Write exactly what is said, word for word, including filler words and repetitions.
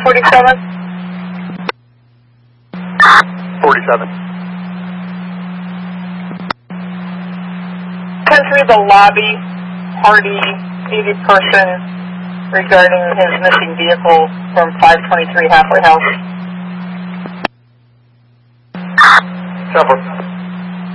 forty-seven? forty-seven. ten three, the lobby, party, eighty person regarding his missing vehicle from five twenty-three Halfway House. Several.